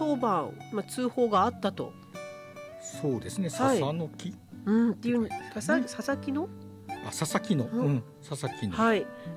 110番、通報があったと。 そうですね、笹の木、 っていう佐々木の佐々木の、佐々木の、 はい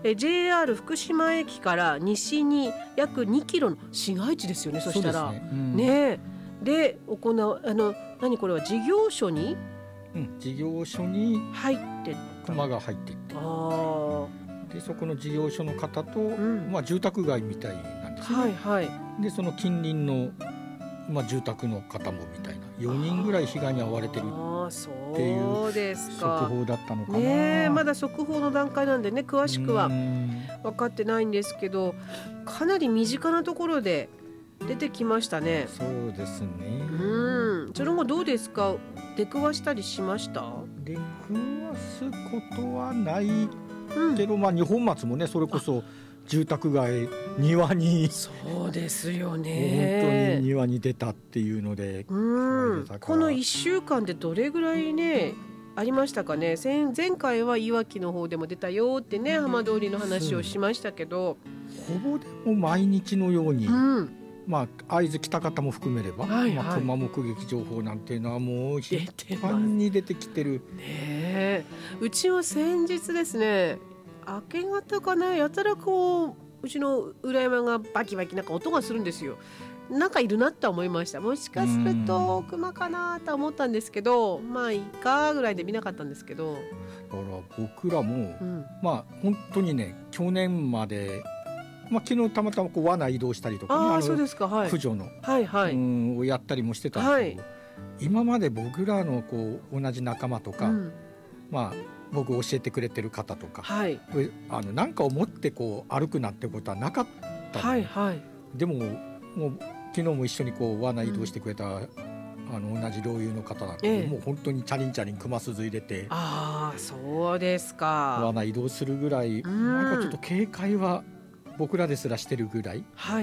、JR 福島駅から西に約2キロの市街地ですよね。そしたらね、で何これは事業所に、 事業所に入って熊が入っていって、でそこの事業所の方と、住宅街みたいなんですね。でその近隣の、住宅の方もみたいな4人ぐらい被害に遭われてるっていう速報だったのかな。 まだ速報の段階なんでね、詳しくは分かってないんですけど、かなり身近なところで出てきましたね。 そうですね。 その後どうですか、出くわしたりしました？ 出くわすことはないけど、二本松もね、それこそ住宅街庭に、 そうですよね、 本当に庭に出たっていうので、この1週間でどれぐらいねありましたかね。前回はいわきの方でも出たよってね、浜通りの話をしましたけど、 ほぼでも毎日のように、会津北方も含めれば、熊目撃情報なんていうのはもう頻繁に出てきてる。 うちは先日ですね、明け方かな、やたらうちの裏山がバキバキなんか音がするんですよ。なんかいるなと思いました。もしかすると熊かなと思ったんですけど、いいかぐらいで見なかったんですけど、だから僕らも、本当にね、去年まで、昨日たまたま罠移動したりとか、 そうですか、 駆除の、をやったりもしてたんですけど、今まで僕らの同じ仲間とか、僕教えてくれてる方とか、なんかを持って歩くなんてことはなかった。でももう昨日も一緒に罠移動してくれた、同じ猟友の方なんで、もう本当にチャリンチャリン熊鈴入れて、 そうですか、 罠移動するぐらい、なんかちょっと警戒は僕らですらしてるぐらい。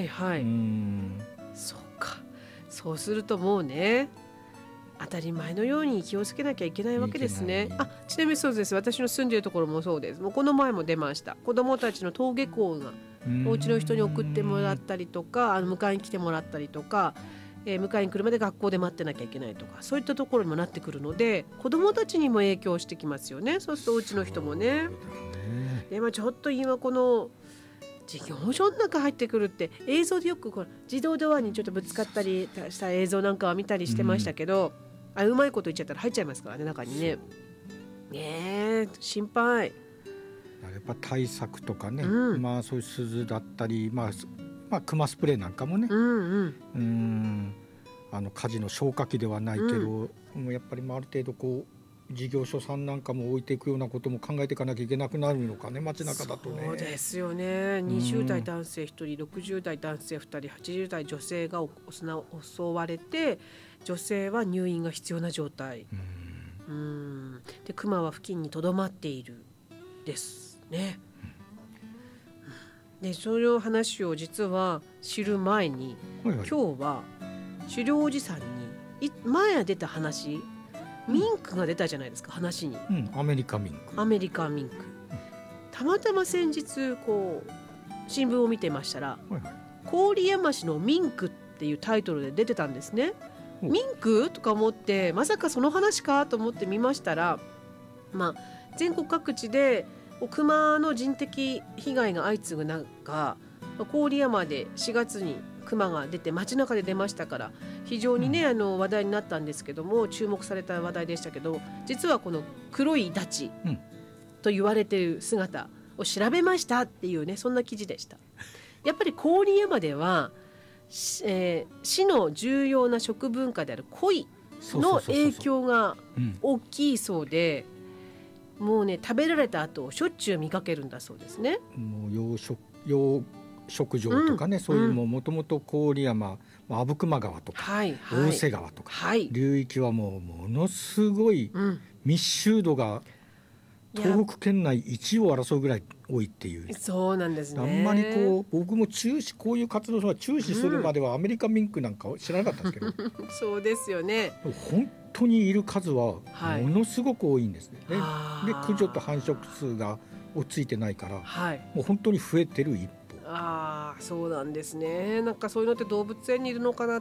そうか。そうするともうね、当たり前のように気をつけなきゃいけないわけですね。ちなみにそうです、私の住んでいるところもそうです。もうこの前も出ました。子どもたちの登下校がお家の人に送ってもらったりとか、迎えに来てもらったりとか、迎えに来るまで学校で待ってなきゃいけないとか、そういったところにもなってくるので、子どもたちにも影響してきますよね。そうするとお家の人もね。で、ちょっと今この事業所の中入ってくるって映像でよく自動ドアにちょっとぶつかったりした映像なんかは見たりしてましたけど、うまいこと言っちゃったら入っちゃいますからね、中にね。心配。 やっぱ対策とかね、そういう鈴だったり、熊スプレーなんかもね、火事の消火器ではないけど、やっぱりある程度事業所さんなんかも置いていくようなことも考えていかなきゃいけなくなるのかね、街中だとね。 そうですよね。20代男性1人、60代男性2人、80代女性が襲われて、女性は入院が必要な状態。で、熊は付近にとどまっているですね。で、その話を実は知る前に、今日は狩猟おじさんに前出た話、ミンクが出たじゃないですか、話に。 アメリカミンク。 たまたま先日新聞を見てましたら、郡山市のミンクっていうタイトルで出てたんですね。ミンクとか思って、まさかその話かと思って見ましたら、全国各地で熊の人的被害が相次ぐ中、郡山で4月に熊が出て街中で出ましたから、非常にね、話題になったんですけども、注目された話題でしたけど、実はこの黒いイタチと言われている姿を調べましたっていうね、そんな記事でした。やっぱり郡山では、市の重要な食文化である鯉の影響が大きいそうで、もうね、食べられた後しょっちゅう見かけるんだそうですね。 もう養殖場とかね、そういうのももともと郡山、阿武隈川とか、大瀬川とか、流域はものすごい密集度が東北県内1位を争うぐらい多いっていう。 そうなんですね。 あんまり僕もこういう活動は注視するまではアメリカミンクなんか知らなかったんですけどそうですよね。 本当にいる数はものすごく多いんですね。で、駆除と繁殖数が追いついてないから、もう本当に増えてる一方。 そうなんですね。なんかそういうのって動物園にいるのかな